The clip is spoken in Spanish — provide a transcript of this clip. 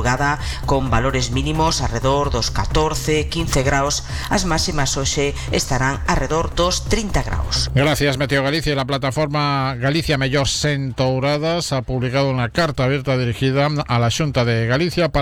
madrugada con valores mínimos arredor dos 14, 15 graus, as máximas hoxe estarán arredor dos 30 graus. Gracias, Meteo Galicia. La plataforma Galicia Mellor Sen Touradas ha publicado una carta abierta dirigida a la Xunta de Galicia para